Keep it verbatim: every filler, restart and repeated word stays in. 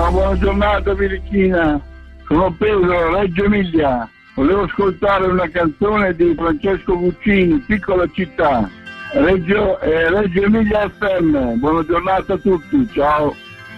una buona giornata Pirichina, sono Pedro, Reggio Emilia, volevo ascoltare una canzone di Francesco Guccini, Piccola città, Reggio, eh, Reggio Emilia F M, buona giornata a tutti, ciao.